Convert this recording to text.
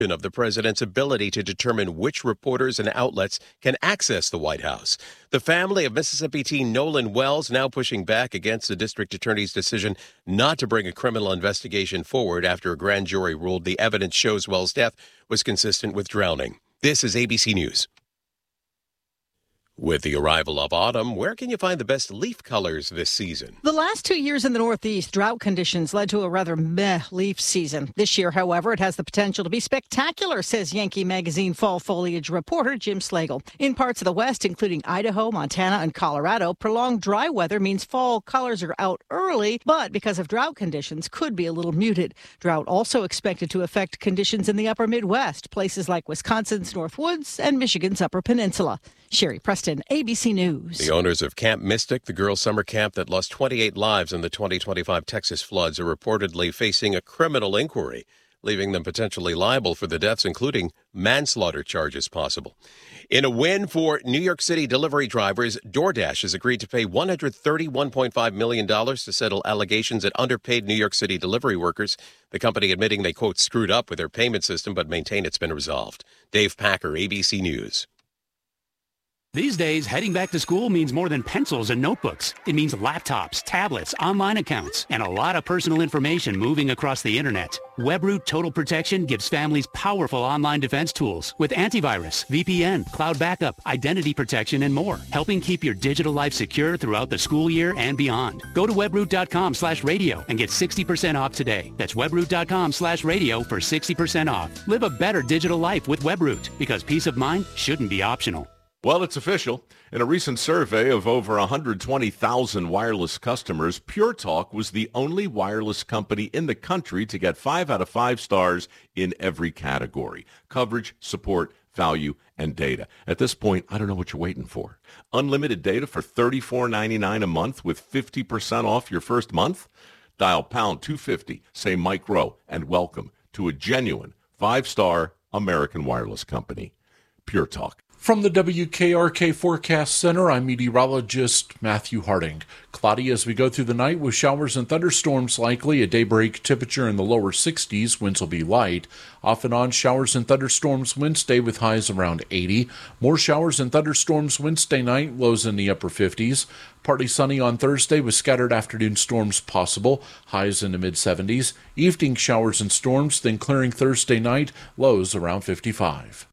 of the president's ability to determine which reporters and outlets can access the White House. The family of Mississippi teen Nolan Wells now pushing back against the district attorney's decision not to bring a criminal investigation forward after a grand jury ruled the evidence shows Wells' death was consistent with drowning. This is ABC News. With the arrival of autumn, where can you find the best leaf colors this season? The last 2 years in the Northeast, drought conditions led to a rather meh leaf season. This year, however, it has the potential to be spectacular, says Yankee Magazine fall foliage reporter Jim Slagle. In parts of the West, including Idaho, Montana, and Colorado, prolonged dry weather means fall colors are out early, but because of drought conditions, could be a little muted. Drought also expected to affect conditions in the upper Midwest, places like Wisconsin's North Woods and Michigan's Upper Peninsula. Sherry Preston, ABC News. The owners of Camp Mystic, the girls' summer camp that lost 28 lives in the 2025 Texas floods, are reportedly facing a criminal inquiry, leaving them potentially liable for the deaths, including manslaughter charges possible. In a win for New York City delivery drivers, DoorDash has agreed to pay $131.5 million to settle allegations it underpaid New York City delivery workers, the company admitting they, quote, screwed up with their payment system, but maintain it's been resolved. Dave Packer, ABC News. These days, heading back to school means more than pencils and notebooks. It means laptops, tablets, online accounts, and a lot of personal information moving across the internet. WebRoot Total Protection gives families powerful online defense tools with antivirus, VPN, cloud backup, identity protection, and more, helping keep your digital life secure throughout the school year and beyond. Go to webroot.com/radio and get 60% off today. That's webroot.com/radio for 60% off. Live a better digital life with WebRoot, because peace of mind shouldn't be optional. Well, it's official. In a recent survey of over 120,000 wireless customers, Pure Talk was the only wireless company in the country to get 5 out of 5 stars in every category: coverage, support, value, and data. At this point, I don't know what you're waiting for. Unlimited data for $34.99 a month with 50% off your first month? Dial pound 250, say Mike Rowe, and welcome to a genuine 5-star American wireless company. Pure Talk. From the WKRK Forecast Center, I'm meteorologist Matthew Harding. Cloudy as we go through the night with showers and thunderstorms likely. A daybreak temperature in the lower 60s. Winds will be light. Off and on showers and thunderstorms Wednesday with highs around 80. More showers and thunderstorms Wednesday night, lows in the upper 50s. Partly sunny on Thursday with scattered afternoon storms possible. Highs in the mid-70s. Evening showers and storms, then clearing Thursday night, lows around 55.